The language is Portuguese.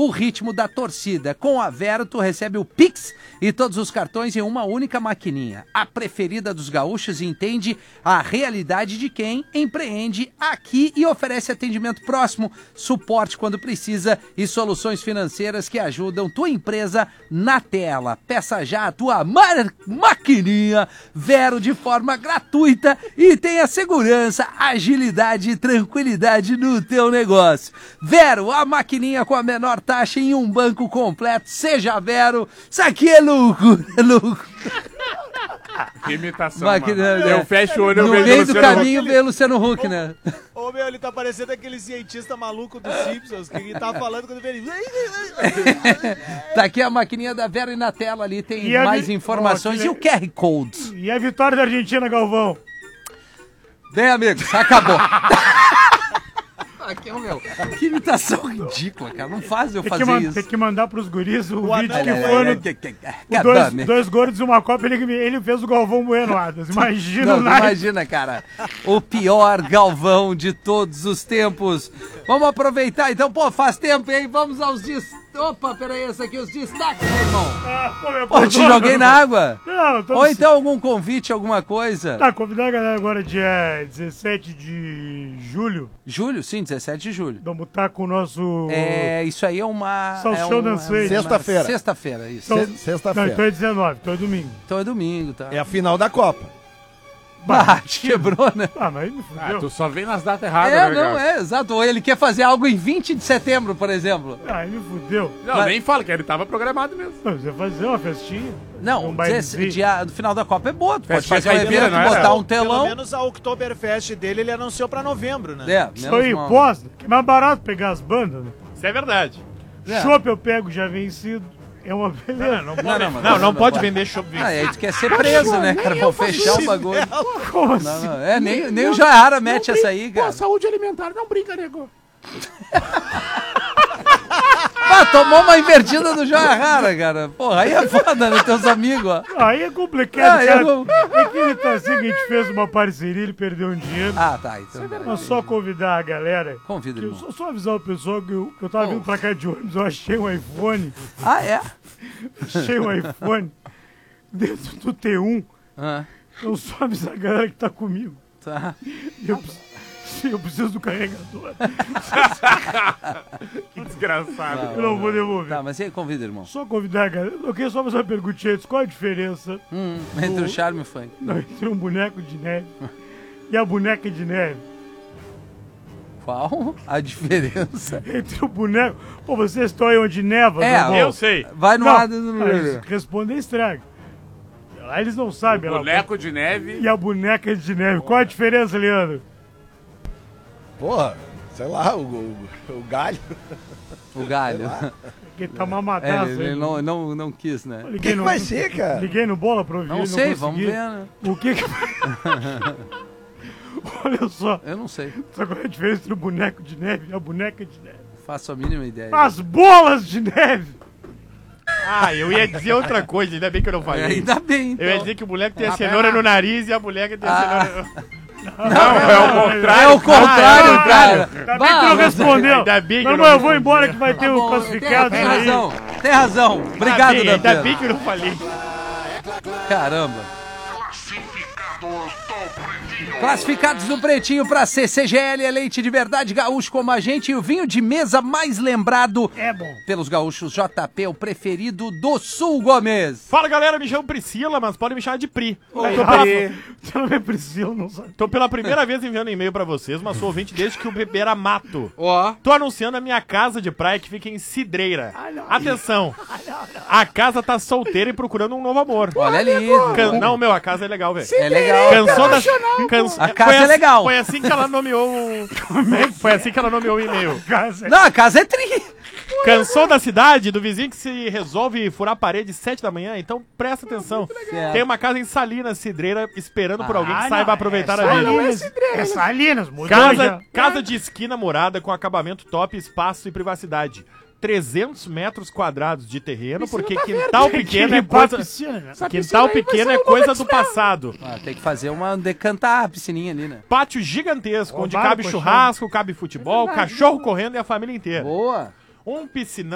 o ritmo da torcida. Com a Vero, tu recebe o Pix e todos os cartões em uma única maquininha. A preferida dos gaúchos entende a realidade de quem empreende aqui e oferece atendimento próximo, suporte quando precisa e soluções financeiras que ajudam tua empresa na tela. Peça já a tua maquininha Vero de forma gratuita e tenha segurança, agilidade e tranquilidade no teu negócio. Vero, a maquininha com a menor taxa em um banco completo. Seja Vero, isso aqui é louco, é louco. Que imitação, Máquina, mano. Eu fecho o olho, no eu vejo meio do Luciano caminho veio o Luciano Huck, né? Ô, meu, ele tá parecendo aquele cientista maluco dos Simpsons, que ele tá falando quando ele... Tá aqui a maquininha da Vera e na tela ali tem E a mais vi- informações e o QR Code. E a vitória da Argentina, Galvão? Bem, amigos, acabou. Aqui é o meu. Que imitação ridícula, cara. Não faz eu fazer isso. Tem que mandar pros guris o vídeo anão que é- foi no dois gordos e uma copa, ele fez o Galvão Bueno, Adas. Imagina Não, o naipe. imagina, cara. O pior Galvão de todos os tempos. Vamos aproveitar, então. Pô, faz tempo, hein? Vamos aos Opa, peraí, esse aqui, os destaques, meu irmão. Pô, te joguei na água. Não, tô Ou então algum convite, alguma coisa. Tá, convidar a galera agora dia 17 de julho. Julho? Sim, 17 de julho. Vamos estar com o nosso... Isso aí é uma... Salchão Dançante. Sexta-feira. Sexta-feira, isso. Não, Sexta-feira. então é 19, então é domingo. Então é domingo, tá? É a final da Copa. Te quebrou, né? Mas me fudeu. tu só vem nas datas erradas, né, cara? Exato. Ou ele quer fazer algo em 20 de setembro, por exemplo. Me fudeu. Não, nem fala que ele tava programado mesmo. Você vai fazer uma festinha. Não, Um bailezinho. no final da Copa é boa. Tu pode Festa fazer um caipira, evento, não é? botar um Pelo telão. menos a Oktoberfest dele, ele anunciou pra novembro, né? Isso aí, posta. Que é mais barato pegar as bandas, né? Isso é verdade. Chopp eu pego já vencido. É uma beleza. Não pode vender chopp vencido. Aí tu quer ser preso, né, cara? Vão fechar o bagulho. Como assim? Não, nem o Joiara mete essa aí, cara. Saúde alimentar não brinca, nego. Tomou uma invertida do Joiara, cara. Porra, aí é foda, né? Teus amigos, ó. Aí é complicado, cara. eu- É que ele tá assim, que a gente fez uma parceria, ele perdeu um dinheiro. Tá. Então. Mas só convidar a galera. Convida, que eu irmão. só avisar o pessoal que eu tava vindo pra cá de ônibus, eu achei um iPhone. É? Achei um iPhone dentro do T1. Então só avisar a galera que tá comigo. Tá. Eu preciso do carregador. Que desgraçado. Eu não vou devolver. Tá, mas e aí, convida, irmão. Só convidar a galera. Eu queria só fazer uma perguntinha antes. Qual a diferença Entre o charme e o funk. entre um boneco de neve e a boneca de neve? Qual a diferença? Entre o boneco... Pô, vocês estão aí onde neva, normal? Eu sei. Vai no Não, ar. responder estraga. Lá eles não sabem. Boneco de neve. E a boneca de neve. Qual a diferença, Leandro? Porra, sei lá, o galho. O galho. Porque tá uma mataça. Ele não quis, né? O que vai ser, cara? Liguei no bola pra ouvir. Não sei, vamos ver, né? O que Olha só. Eu não sei. Sabe qual é a diferença entre o boneco de neve e a boneca de neve? Faço a mínima ideia. As bolas de neve! Eu ia dizer outra coisa, ainda bem que eu não falei. Ainda bem, então. Eu ia dizer que o moleque tem a cenoura no nariz e a boneca tem a cenoura... É o contrário, cara. Ainda bem que não respondeu. Ainda bem que Não, eu mas não eu vou embora que vai ter o classificado. Tem aí. razão, tem razão. Obrigado, Ainda Danilo. bem que eu não falei. Caramba. Classificados do Pretinho pra CCGL é leite de verdade gaúcho como a gente e o vinho de mesa mais lembrado É bom. pelos gaúchos. JP, o preferido do Sul, Gomes. Fala, galera, me chamo Priscila, mas podem me chamar de Pri. Você não é Priscila, não sabe. Tô pela primeira vez enviando e-mail pra vocês, mas sou ouvinte desde que o bebê era mato. Ó. Tô anunciando a minha casa de praia que fica em Cidreira. Atenção, a casa tá solteira e procurando um novo amor. Olha ali. Não, meu, a casa é legal, velho. É legal. Cansou da... A casa é legal. Foi assim que ela nomeou o... Foi assim que ela nomeou o e-mail. Não, a casa é tri. Cansou da cidade, do vizinho que se resolve furar a parede às 7 da manhã? Então presta atenção. Tem uma casa em Salinas, Cidreira, esperando por alguém que saiba aproveitar a vida. É Salinas, mudou já. Casa de esquina morada com acabamento top, espaço e privacidade. 300 metros quadrados de terreno, porque quintal pequeno é coisa... Quintal pequeno é coisa do passado. Tem que fazer decantar a piscininha ali, né? Pátio gigantesco, onde Roubaram cabe o colchão. churrasco, cabe futebol, cachorro correndo e a família inteira. Boa. Um piscinão